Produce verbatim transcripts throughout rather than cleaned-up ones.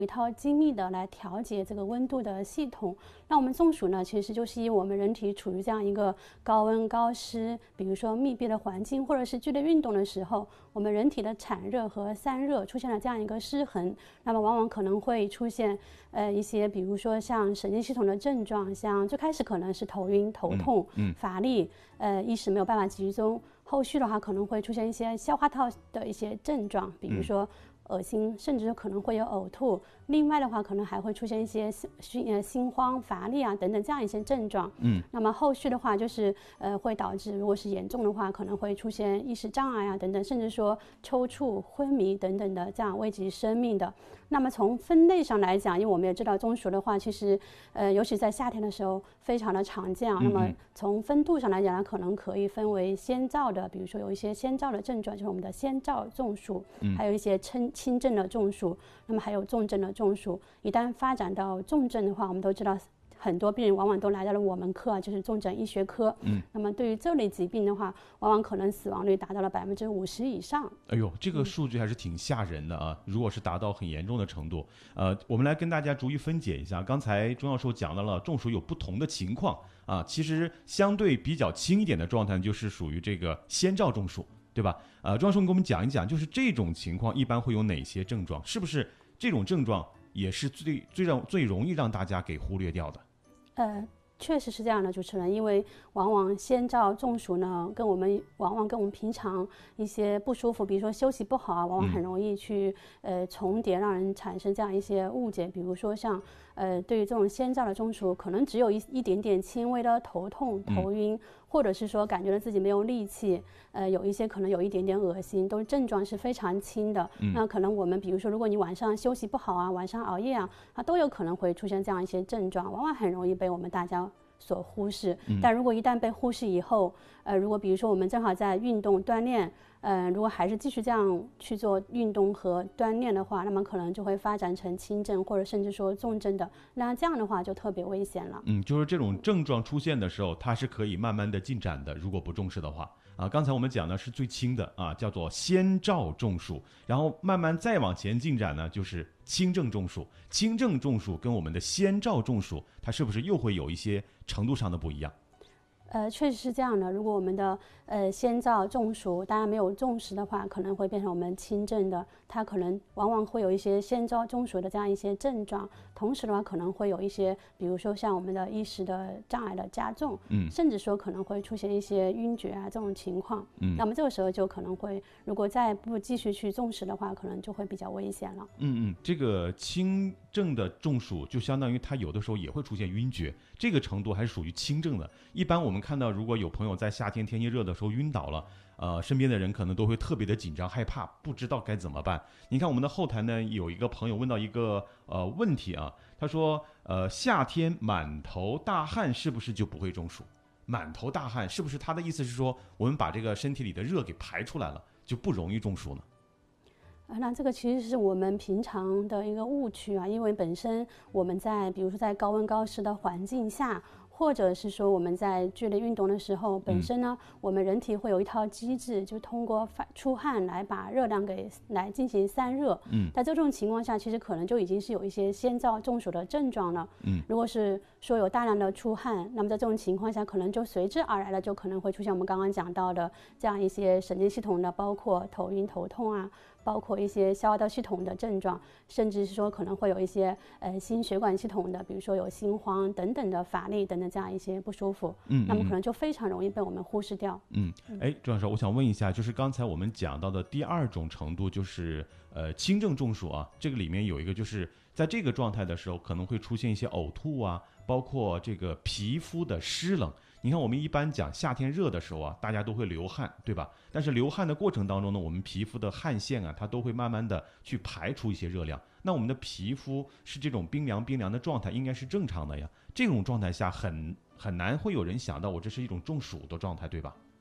一套精密的来调节这个温度的系统。那我们中暑呢，其实就是因为我们人体处于这样一个高温高湿，比如说密闭的环境，或者是剧烈运动的时候，我们人体的产热和散热出现了这样一个失衡，那么往往可能会出现呃一些，比如说像神经系统的症状，像最开始可能是头晕、头痛、 嗯嗯、 乏力，呃，意识没有办法集中。后续的话可能会出现一些消化道的一些症状，比如说恶心，甚至可能会有呕吐。另外的话，可能还会出现一些心呃心慌、乏力啊等等这样一些症状。 嗯， 那么后续的话就是呃会导致，如果是严重的话，可能会出现意识障碍啊等等，甚至说抽搐、昏迷等等的这样危及生命的。那么从分类上来讲，因为我们也知道中暑的话，其实呃尤其在夏天的时候非常的常见啊。 嗯嗯那么从分度上来讲呢，可能可以分为先兆的，比如说有一些先兆的症状，就是我们的先兆中暑， 嗯、 还有一些轻轻症的中暑，那么还有重症的中暑。一旦发展到重症的话，我们都知道很多病人往往都来到了我们科啊，就是重症医学科。 嗯， 那么对于这类疾病的话，往往可能死亡率达到了百分之五十以上。 哎呦，这个数据还是挺吓人的啊！如果是达到很严重的程度，呃，我们来跟大家逐一分解一下。刚才钟教授讲到了中暑有不同的情况啊，其实相对比较轻一点的状态就是属于这个先兆中暑，对吧？呃，钟教授你给我们讲一讲，就是这种情况一般会有哪些症状？是不是这种症状也是最最让最容易让大家给忽略掉的？ 呃，确实是这样的，主持人，因为往往先兆中暑呢，跟我们往往跟我们平常一些不舒服，比如说休息不好啊，往往很容易去、嗯、呃重叠，让人产生这样一些误解。比如说像呃对于这种先兆的中暑，可能只有一一点点轻微的头痛、头晕。嗯，或者是说感觉到自己没有力气，呃，有一些可能有一点点恶心，都症状是非常轻的。嗯、那可能我们比如说，如果你晚上休息不好啊，晚上熬夜啊，它都有可能会出现这样一些症状，往往很容易被我们大家所忽视。嗯、但如果一旦被忽视以后，呃，如果比如说我们正好在运动锻炼，呃，如果还是继续这样去做运动和锻炼的话，那么可能就会发展成轻症或者甚至说重症的，那这样的话就特别危险了。 嗯，就是这种症状出现的时候，它是可以慢慢的进展的，如果不重视的话。啊，刚才我们讲的是最轻的啊，叫做先兆中暑，然后慢慢再往前进展呢，就是轻症中暑。轻症中暑跟我们的先兆中暑，它是不是又会有一些程度上的不一样？ 呃，确实是这样的。如果我们的呃先兆中暑，当然没有重视的话，可能会变成我们轻症的。它可能往往会有一些先兆中暑的这样一些症状，同时的话可能会有一些，比如说像我们的意识的障碍的加重，嗯，甚至说可能会出现一些晕厥啊这种情况。嗯，那么这个时候就可能会，如果再不继续去重视的话，可能就会比较危险了。 嗯嗯，这个轻症的中暑就相当于它有的时候也会出现晕厥，这个程度还是属于轻症的。一般我们看到，如果有朋友在夏天天气热的时候晕倒了，呃，身边的人可能都会特别的紧张害怕，不知道该怎么办。你看我们的后台呢，有一个朋友问到一个呃问题啊，他说，呃，夏天满头大汗是不是就不会中暑？满头大汗是不是他的意思是说，我们把这个身体里的热给排出来了，就不容易中暑呢？ 那这个其实是我们平常的一个误区啊，因为本身我们在比如说在高温高湿的环境下，或者是说我们在剧烈运动的时候，本身呢，嗯、我们人体会有一套机制，就通过出汗来把热量给来进行散热。嗯，在这种情况下，其实可能就已经是有一些先兆中暑的症状了。嗯，如果是说有大量的出汗，那么在这种情况下，可能就随之而来的就可能会出现我们刚刚讲到的这样一些神经系统的，包括头晕、头痛啊。包括一些消化道系统的症状，甚至是说可能会有一些呃心血管系统的，比如说有心慌等等的乏力等等这样一些不舒服，嗯，那么可能就非常容易被我们忽视掉。 嗯，哎，周老师，我想问一下，就是刚才我们讲到的第二种程度，就是呃轻症中暑啊，这个里面有一个就是在这个状态的时候，可能会出现一些呕吐啊，包括这个皮肤的湿冷。你看我们一般讲夏天热的时候啊，大家都会流汗，对吧？但是流汗的过程当中呢，我们皮肤的汗腺啊，它都会慢慢的去排出一些热量。那我们的皮肤是这种冰凉冰凉的状态，应该是正常的呀。这种状态下很很难会有人想到我这是一种中暑的状态，对吧？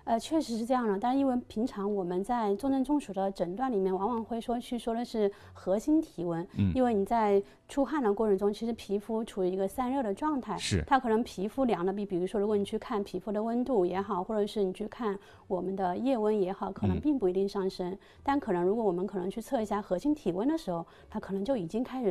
呃，确实是这样的，但是因为平常我们在重症中暑的诊断里面，往往会说去说的是核心体温， 嗯， 因为你在出汗的过程中，其实皮肤处于一个散热的状态， 是它可能皮肤凉的比，比如说如果你去看皮肤的温度也好，或者是你去看我们的腋温也好，可能并不一定上升，嗯、但可能如果我们可能去测一下核心体温的时候，它可能就已经开始